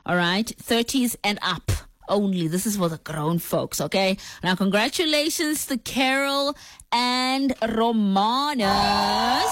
All right, 30s and up only. This is for the grown folks, okay? Now, congratulations to Carol and Romanus.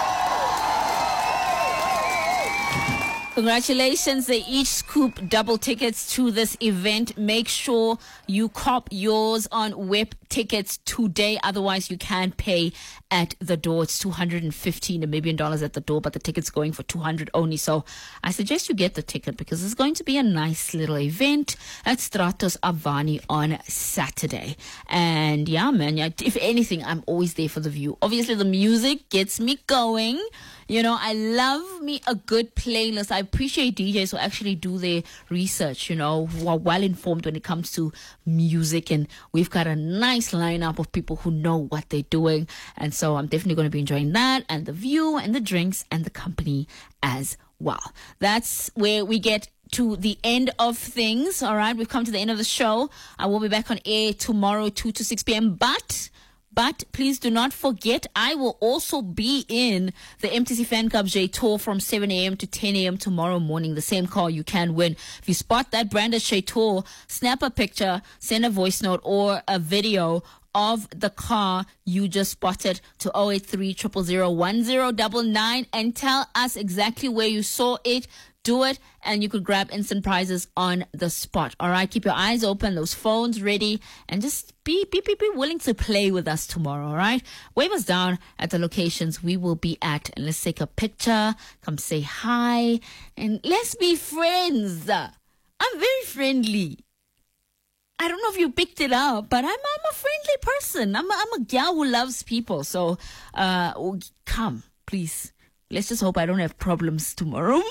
Congratulations. They each scoop double tickets to this event. Make sure you cop yours on Web Tickets today. Otherwise, you can't pay at the door. It's 250 Namibian dollars at the door, but the ticket's going for 200 only. So I suggest you get the ticket because it's going to be a nice little event at Stratos Avani on Saturday. And yeah, man, if anything, I'm always there for the view. Obviously, the music gets me going. You know, I love me a good playlist. I appreciate DJs who actually do their research, you know, who are well informed when it comes to music. And we've got a nice lineup of people who know what they're doing. And so I'm definitely going to be enjoying that and the view and the drinks and the company as well. That's where we get to the end of things. All right, we've come to the end of the show. I will be back on air tomorrow, 2 to 6 p.m. But please do not forget, I will also be in the MTC Fan Club J Tour from 7 a.m. to 10 a.m. tomorrow morning. The same car you can win. If you spot that branded J Tour, snap a picture, send a voice note or a video of the car you just spotted to 083 000 1099 and tell us exactly where you saw it. Do it, and you could grab instant prizes on the spot. All right, keep your eyes open, those phones ready, and just be willing to play with us tomorrow. All right, wave us down at the locations we will be at, and let's take a picture. Come say hi, and let's be friends. I'm very friendly. I don't know if you picked it up, but I'm a friendly person. I'm a gal who loves people. So, come, please. Let's just hope I don't have problems tomorrow morning.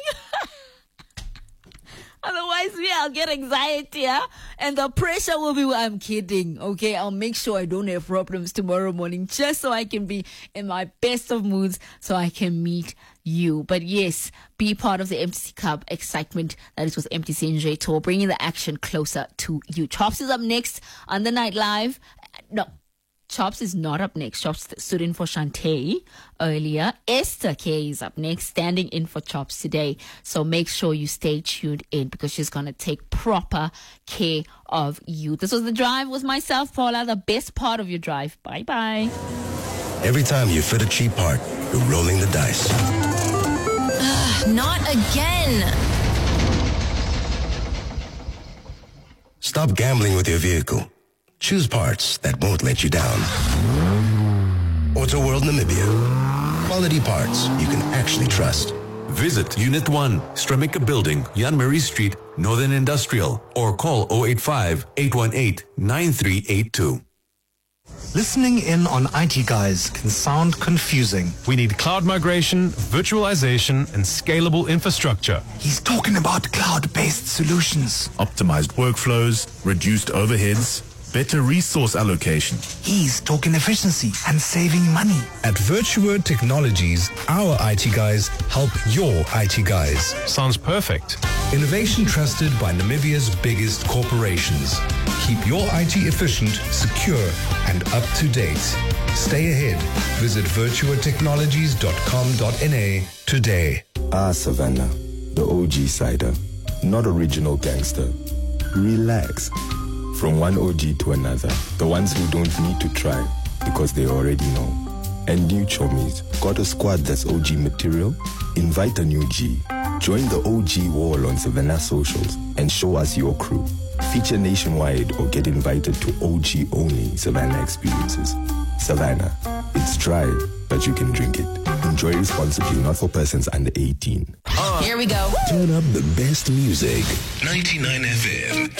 Otherwise, I'll get anxiety, and the pressure will be, I'm kidding, okay? I'll make sure I don't have problems tomorrow morning just so I can be in my best of moods so I can meet you. But yes, be part of the MTC Club excitement that is with MTC NJ Tour, bringing the action closer to you. Chops is up next on the Night Live. No. Chops is not up next. Chops stood in for Shantae earlier. Esther K is up next, standing in for Chops today. So make sure you stay tuned in because she's going to take proper care of you. This was The Drive with myself, Paula, the best part of your drive. Bye-bye. Every time you fit a cheap part, you're rolling the dice. Not again. Stop gambling with your vehicle. Choose parts that won't let you down. Auto World Namibia. Quality parts you can actually trust. Visit Unit 1, Stramika Building, Jan Marie Street, Northern Industrial, or call 085-818-9382. Listening in on IT Guys can sound confusing. We need cloud migration, virtualization, and scalable infrastructure. He's talking about cloud-based solutions. Optimized workflows, reduced overheads, better resource allocation. He's talking efficiency and saving money. At Virtuword Technologies, our IT guys help your IT guys. Sounds perfect. Innovation trusted by Namibia's biggest corporations. Keep your IT efficient, secure, and up to date. Stay ahead. Visit virtuwordtechnologies.com.na today. Savannah, the OG cider, not original gangster. Relax. From one OG to another, the ones who don't need to try because they already know. And new chomies, got a squad that's OG material? Invite a new G. Join the OG wall on Savannah socials and show us your crew. Feature nationwide or get invited to OG only Savannah experiences. Savannah, it's dry, but you can drink it. Enjoy responsibly, not for persons under 18. Here we go. Turn up the best music. 99 FM.